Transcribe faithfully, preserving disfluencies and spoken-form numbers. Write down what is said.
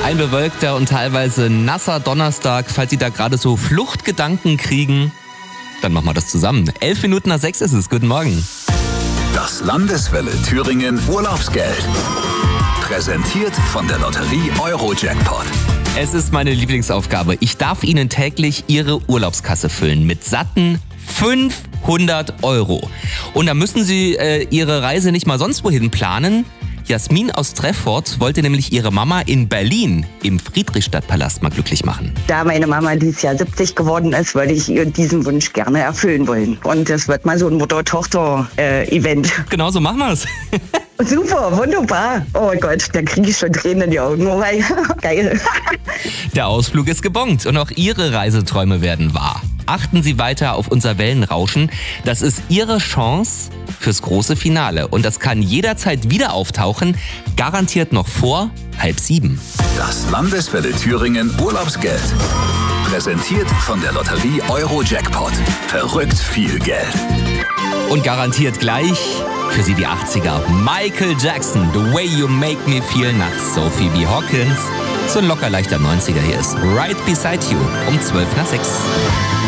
Ein bewölkter und teilweise nasser Donnerstag. Falls Sie da gerade so Fluchtgedanken kriegen, dann machen wir das zusammen. Elf Minuten nach sechs ist es. Guten Morgen. Das Landeswelle Thüringen Urlaubsgeld. Präsentiert von der Lotterie Euro-Jackpot. Es ist meine Lieblingsaufgabe. Ich darf Ihnen täglich Ihre Urlaubskasse füllen mit satten fünfhundert Euro. Und da müssen Sie äh, Ihre Reise nicht mal sonst wohin planen. Jasmin aus Treffort wollte nämlich ihre Mama in Berlin im Friedrichstadtpalast mal glücklich machen. Da meine Mama dieses Jahr siebzig geworden ist, würde ich ihr diesen Wunsch gerne erfüllen wollen. Und das wird mal so ein Mutter-Tochter-Event. Genau so machen wir es. Super, wunderbar. Oh Gott, da kriege ich schon Tränen in die Augen. Oh, geil. Der Ausflug ist gebongt und auch Ihre Reiseträume werden wahr. Achten Sie weiter auf unser Wellenrauschen. Das ist Ihre Chance fürs große Finale. Und das kann jederzeit wieder auftauchen, garantiert noch vor halb sieben. Das Landeswelle Thüringen Urlaubsgeld. Präsentiert von der Lotterie Euro-Jackpot. Verrückt viel Geld. Und garantiert gleich für Sie die achtziger. Michael Jackson, The Way You Make Me Feel nach Sophie B. Hawkins. So ein locker leichter neunziger hier ist Right Beside You um zwölf nach sechs.